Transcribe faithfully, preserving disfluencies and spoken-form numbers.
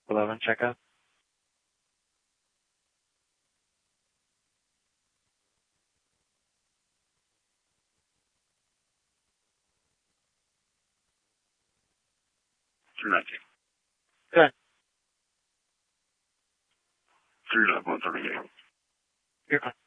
eleven checkup. three nineteen. Good. three eleven, one thirty-eight. You're fine.